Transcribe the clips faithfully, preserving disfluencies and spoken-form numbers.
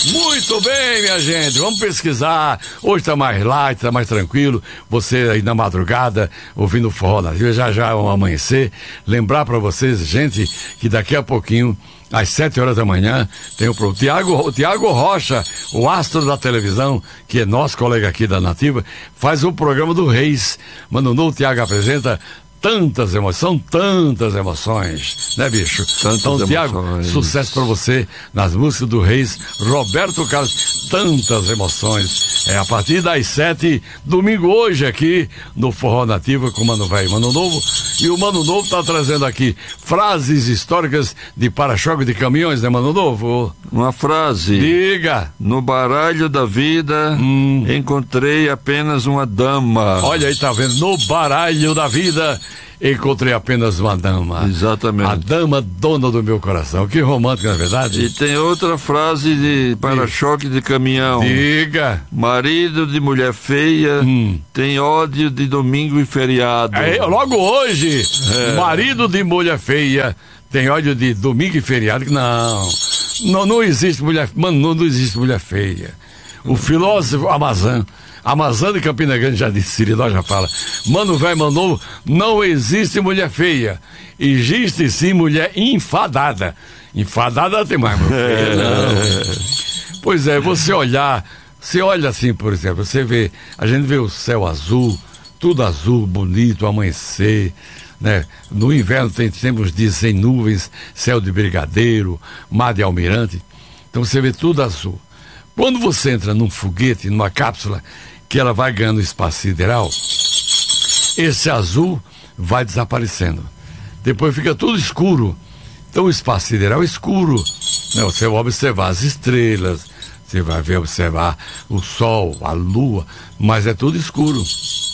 Muito bem, minha gente, vamos pesquisar. Hoje tá mais light, tá mais tranquilo. Você aí na madrugada, ouvindo o Forró Nativa, já já é um amanhecer. Lembrar pra vocês, gente, que daqui a pouquinho, às sete horas da manhã, tem o, o Tiago o Tiago Rocha, o astro da televisão, que é nosso colega aqui da Nativa, faz o programa do Reis. Mano, o Tiago apresenta tantas emoções, são tantas emoções, né, bicho? Tantas então, Tiago, sucesso pra você nas músicas do Reis, Roberto Carlos, tantas emoções. É a partir das sete, domingo hoje aqui no Forró Nativa com o Mano Velho e Mano Novo. E o Mano Novo tá trazendo aqui frases históricas de para-choque de caminhões, né, Mano Novo? Uma frase. Diga. No baralho da vida, hum. encontrei apenas uma dama. Olha aí, tá vendo? No baralho da vida, encontrei apenas uma dama. Exatamente. A dama dona do meu coração. Que romântico, na verdade. E tem outra frase de para-choque de caminhão. Diga. Marido de mulher feia hum. tem ódio de domingo e feriado. É, logo hoje, é. marido de mulher feia tem ódio de domingo e feriado. Não, não, não existe mulher, mano, não, não existe mulher feia. O filósofo Amazã, Amazã de Campina Grande já disse, Siridó já fala, Mano Velho, Mano Novo, não existe mulher feia, existe sim mulher enfadada. Enfadada tem mais mulher feia, não. Pois é, você olhar, você olha assim, por exemplo, você vê, a gente vê o céu azul, tudo azul, bonito, amanhecer, né? No inverno tem, temos dias sem nuvens, céu de brigadeiro, mar de almirante, então você vê tudo azul. Quando você entra num foguete, numa cápsula, que ela vai ganhando espaço sideral, esse azul vai desaparecendo. Depois fica tudo escuro. Então o espaço sideral é escuro, né? Você vai observar as estrelas, você vai ver, observar o sol, a lua, mas é tudo escuro.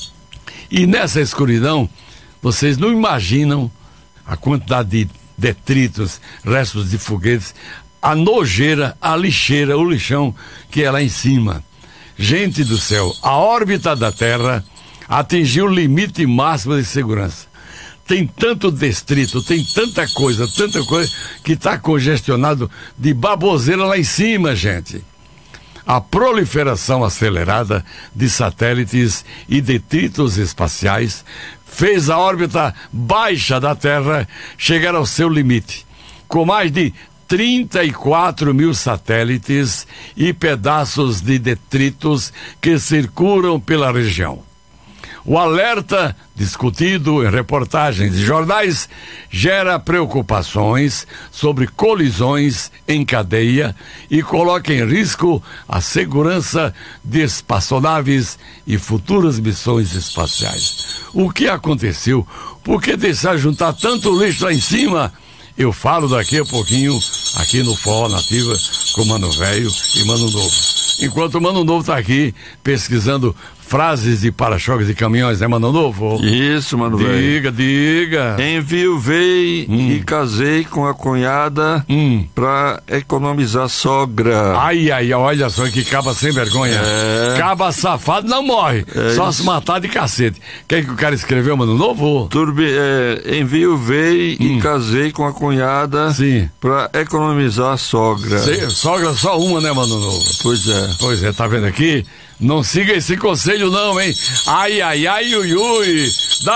E nessa escuridão, vocês não imaginam a quantidade de detritos, restos de foguetes, a nojeira, a lixeira, o lixão que é lá em cima. Gente do céu, a órbita da Terra atingiu o limite máximo de segurança. Tem tanto destrito, tem tanta coisa, tanta coisa que está congestionado de baboseira lá em cima, gente. A proliferação acelerada de satélites e detritos espaciais fez a órbita baixa da Terra chegar ao seu limite, com mais de trinta e quatro mil satélites e pedaços de detritos que circulam pela região. O alerta, discutido em reportagens de jornais, gera preocupações sobre colisões em cadeia e coloca em risco a segurança de espaçonaves e futuras missões espaciais. O que aconteceu? Por que deixar juntar tanto lixo lá em cima? Eu falo daqui a pouquinho, aqui no Forró Nativa, com Mano Velho e Mano Novo. Enquanto o Mano Novo está aqui, pesquisando frases de para-choques de caminhões, né, Mano Novo? Isso, Mano Velho. Diga, diga. Enviuvei hum. e casei com a cunhada hum. pra economizar sogra. Ai, ai, olha só que caba sem vergonha. É. Caba safado não morre, é só isso. Se matar de cacete. Quem que o cara escreveu, Mano Novo? Turbi, é, enviuvei hum. e casei com a cunhada Sim. pra economizar sogra. Sei, sogra só uma, né, Mano Novo? Pois é. Pois é, tá vendo aqui? Não siga esse conselho não, hein? Ai, ai, ai, ui, ui.